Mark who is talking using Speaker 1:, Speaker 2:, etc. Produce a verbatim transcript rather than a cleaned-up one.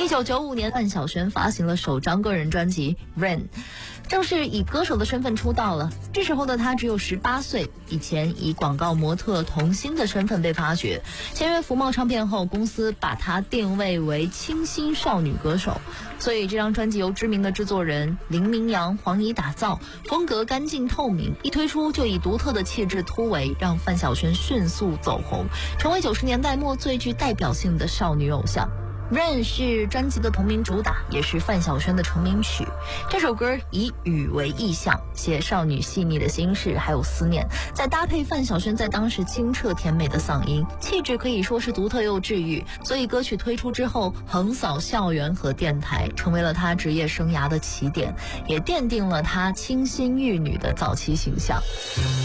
Speaker 1: 一九九五年，范晓萱发行了首张个人专辑《Rain》，正式以歌手的身份出道了。这时候的她只有十八岁，以前以广告模特童星的身份被发掘。签约福茂唱片后，公司把她定位为清新少女歌手，所以这张专辑由知名的制作人林明阳、黄怡打造，风格干净透明，一推出就以独特的气质突围，让范晓萱迅速走红，成为九十年代末最具代表性的少女偶像。Rain 是专辑的同名主打，也是范晓萱的成名曲。这首歌以雨为意象，写少女细腻的心事还有思念，再搭配范晓萱在当时清澈甜美的嗓音，气质可以说是独特又治愈，所以歌曲推出之后横扫校园和电台，成为了她职业生涯的起点，也奠定了她清新玉女的早期形象。